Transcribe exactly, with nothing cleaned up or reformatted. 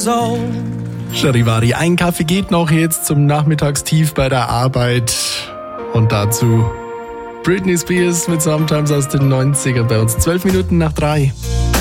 years old. Charivari, ein Kaffee geht noch jetzt zum Nachmittagstief bei der Arbeit. Und dazu Britney Spears mit Sometimes aus den neunzigern bei uns. Zwölf Minuten nach drei.